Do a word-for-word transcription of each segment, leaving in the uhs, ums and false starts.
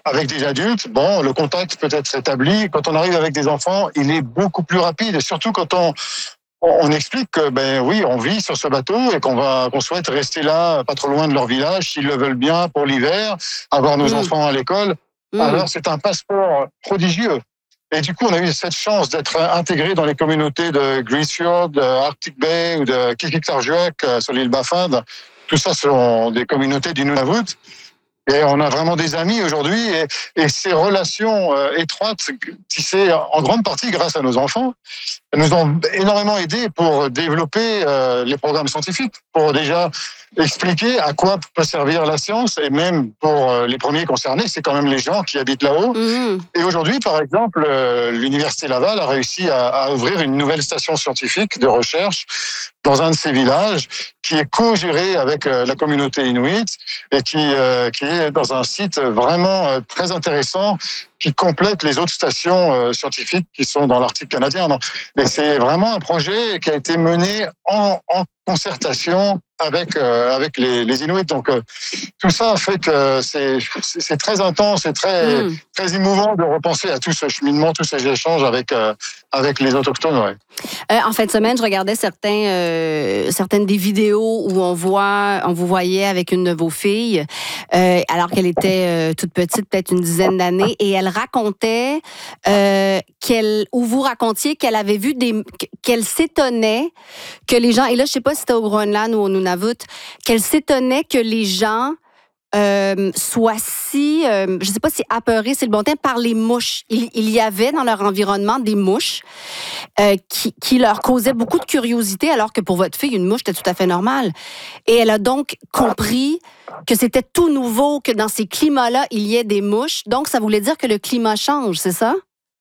avec des adultes, bon, le contact peut être établi. Quand on arrive avec des enfants, il est beaucoup plus rapide, et surtout quand on on explique que, ben oui, on vit sur ce bateau et qu'on va, qu'on souhaite rester là, pas trop loin de leur village, s'ils le veulent bien pour l'hiver, avoir nos mmh. enfants à l'école. Mmh. Alors, c'est un passeport prodigieux. Et du coup, on a eu cette chance d'être intégré dans les communautés de Greasefjord, de Arctic Bay ou de Qeqertarjuaq sur l'île Baffin. Tout ça sont des communautés du Nunavut. Et on a vraiment des amis aujourd'hui, et, et ces relations euh, étroites, tissées en grande partie grâce à nos enfants, nous ont énormément aidés pour développer euh, les programmes scientifiques, pour déjà expliquer à quoi peut servir la science, et même pour euh, les premiers concernés, c'est quand même les gens qui habitent là-haut. Mmh. Et aujourd'hui, par exemple, euh, l'Université Laval a réussi à, à ouvrir une nouvelle station scientifique de recherche dans un de ces villages, qui est co-géré avec euh, la communauté inuit, et qui, euh, qui est dans un site vraiment euh, très intéressant, qui complète les autres stations euh, scientifiques qui sont dans l'Arctique canadien. Donc, et c'est vraiment un projet qui a été mené en, en concertation avec euh, avec les, les Inuits. Donc euh, tout ça fait que c'est c'est très intense et très mmh. très émouvant de repenser à tout ce cheminement, tous ces échanges avec euh, avec les autochtones. Ouais. Euh, en fin de semaine, je regardais certains euh, certaines des vidéos où on voit on vous voyait avec une de vos filles, euh, alors qu'elle était euh, toute petite, peut-être une dizaine d'années, et elle racontait euh, qu'elle ou vous racontiez qu'elle avait vu des qu'elle s'étonnait que les gens, et là je sais pas si c'était au Groenland ou au Nunavut, qu'elle s'étonnait que les gens euh, soient si, euh, je sais pas si apeurés, c'est le bon terme, par les mouches. Il, il y avait dans leur environnement des mouches euh, qui, qui leur causaient beaucoup de curiosité, alors que pour votre fille, une mouche était tout à fait normale. Et elle a donc compris que c'était tout nouveau, que dans ces climats-là, il y ait des mouches. Donc, ça voulait dire que le climat change, c'est ça?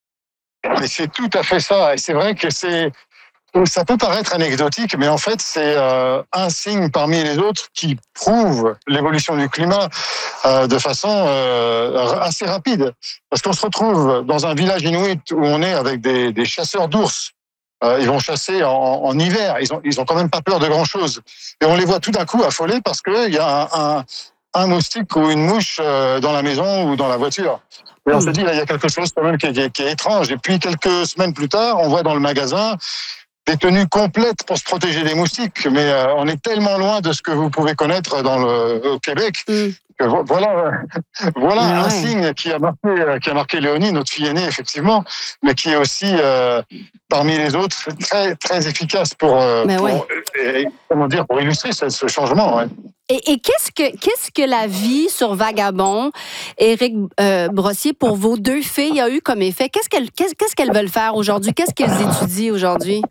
Et c'est tout à fait ça. Et c'est vrai que c'est... Ça peut paraître anecdotique, mais en fait, c'est euh, un signe parmi les autres qui prouve l'évolution du climat euh, de façon euh, assez rapide. Parce qu'on se retrouve dans un village inuit où on est avec des, des chasseurs d'ours. Euh, ils vont chasser en, en hiver. Ils ont, ils ont quand même pas peur de grand-chose. Et on les voit tout d'un coup affolés parce qu'il y a un, un, un moustique ou une mouche euh, dans la maison ou dans la voiture. Et on se dit, là, il y a quelque chose quand même qui est, qui est étrange. Et puis, quelques semaines plus tard, on voit dans le magasin des tenues complètes pour se protéger des moustiques, mais euh, on est tellement loin de ce que vous pouvez connaître dans le, au Québec mm. que voilà, voilà un ouais. signe qui a marqué, qui a marqué Léonie, notre fille aînée effectivement, mais qui est aussi euh, parmi les autres très très efficace pour, euh, pour ouais. et, comment dire, pour illustrer ce, ce changement. Ouais. Et, et qu'est-ce que qu'est-ce que la vie sur Vagabond, Éric euh, Brossier, pour vos deux filles a eu comme effet? Qu'est-ce qu'elles qu'est-ce, qu'est-ce qu'elles veulent faire aujourd'hui? Qu'est-ce qu'elles étudient aujourd'hui?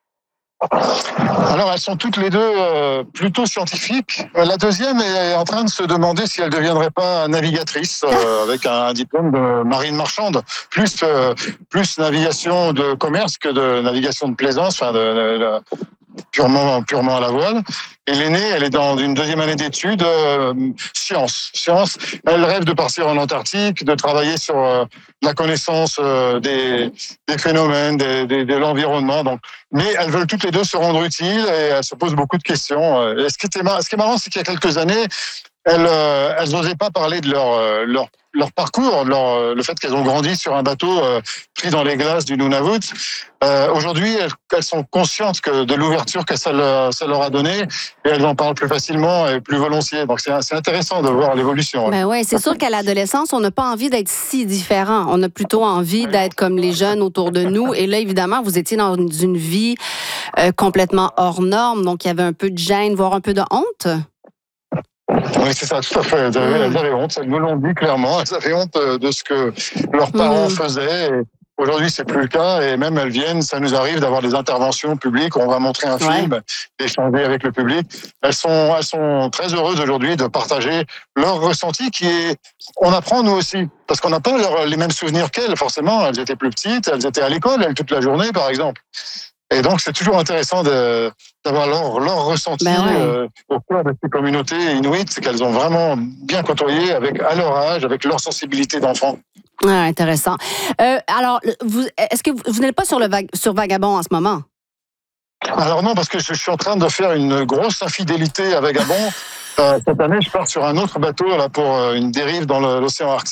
Alors, elles sont toutes les deux euh, plutôt scientifiques. La deuxième est en train de se demander si elle ne deviendrait pas navigatrice euh, avec un diplôme de marine marchande, plus euh, plus navigation de commerce que de navigation de plaisance, enfin de, de, de purement purement à la voile. Et l'aînée, elle est dans une deuxième année d'études euh, sciences. Sciences. Elle rêve de partir en Antarctique, de travailler sur euh, la connaissance euh, des, des phénomènes, des, des, de l'environnement. Donc, mais elles veulent toutes les deux se rendre utiles, et elles se posent beaucoup de questions. Et ce qui est marrant, ce qui est marrant, c'est qu'il y a quelques années, elles euh, elles n'osaient pas parler de leur euh, leur leur parcours, leur, le fait qu'elles ont grandi sur un bateau euh, pris dans les glaces du Nunavut. Euh, aujourd'hui, elles, elles sont conscientes que de l'ouverture que ça leur, ça leur a donné, et elles en parlent plus facilement et plus volontiers. Donc c'est, c'est intéressant de voir l'évolution. Ben ouais, c'est sûr qu'à l'adolescence, on n'a pas envie d'être si différent. On a plutôt envie d'être comme les jeunes autour de nous. Et là, évidemment, vous étiez dans une vie euh, complètement hors norme, donc il y avait un peu de gêne, voire un peu de honte. Oui, c'est ça, tout à fait. Elles avaient, elles avaient honte, elles nous l'ont dit clairement. Elles avaient honte de ce que leurs parents mmh. faisaient. Et aujourd'hui, c'est plus le cas. Et même elles viennent, ça nous arrive d'avoir des interventions publiques où on va montrer un film, ouais. échanger avec le public. Elles sont, elles sont très heureuses aujourd'hui de partager leur ressenti, qui est, on apprend nous aussi. Parce qu'on n'a pas leur, les mêmes souvenirs qu'elles, forcément. Elles étaient plus petites, elles étaient à l'école, elles, toute la journée, par exemple. Et donc, c'est toujours intéressant de, d'avoir leur, leur ressenti ben ouais. euh, au cœur de ces communautés inuites, qu'elles ont vraiment bien côtoyé avec, à leur âge, avec leur sensibilité d'enfant. Ah, intéressant. Euh, alors, vous, est-ce que vous, vous n'êtes pas sur, le va- sur Vagabond en ce moment? Alors non, parce que je suis en train de faire une grosse infidélité à Vagabond. euh, cette année, je pars sur un autre bateau là, pour une dérive dans le, l'océan Arctique.